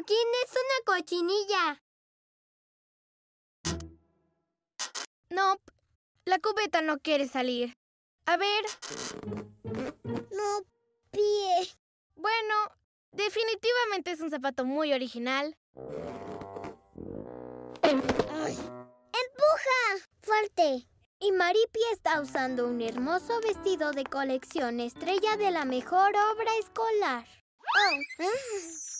Coquín es una cochinilla. No, la cubeta no quiere salir. A ver. No, pie. Bueno, definitivamente es un zapato muy original. Ay. ¡Empuja! ¡Fuerte! Y Maripi está usando un hermoso vestido de colección estrella de la mejor obra escolar. Oh.